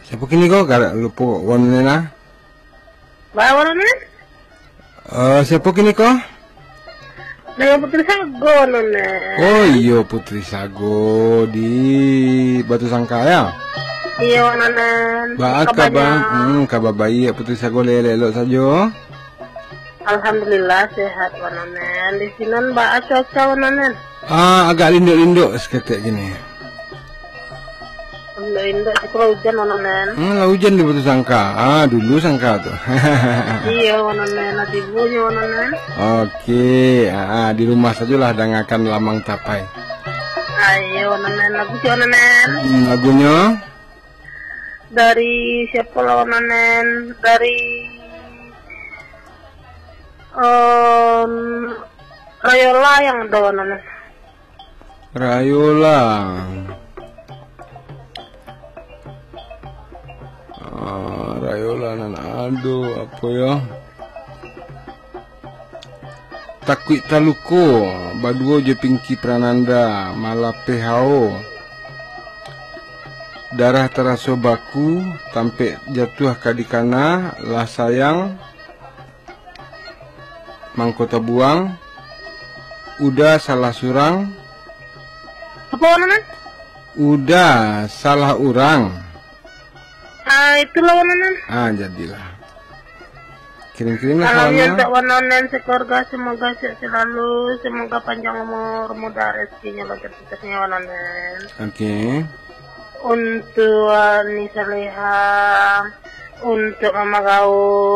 Siapa kini kau gara lupa wanita? Bawa nonen? Siapa kini kau? Dengan Putri Sago nonen. Oh iya Putri Sago di Batu Sangka ya? Iya nonen. Kabar baik Putri Sago lelok saja. Alhamdulillah sehat nonen. Di sini mbak cuaca nonen. Agak linduk-linduk seketik gini. Linduk sekolah hujan nonen. Hujan di Batu Sangka. Dulu Sangka tuh. Iya nonen, nanti bunyi nonen. Oke, di rumah sajalah dan akan lamang tapai. Ayo nonen, lagu nonen. Lagunya dari siapa nonen? Dari Rayola yang ada nonen. Rayola. Rayola nan aduh apa ya? Takui taluko baduo je Pinky Prananda malah PHO darah terasa baku tampe jatuh kadikana lah sayang mangkota buang udah salah surang Apa nonen? udah salah orang. Itulah nonen. Jadilah kirim-kirimlah Salamnya soalnya. untuk nonen sekeluarga, semoga sehat selalu, semoga panjang umur, mudah rezekinya, lancar-lancarnya nonen. Oke. Untuk Nisa Leha, untuk Mama Gaul.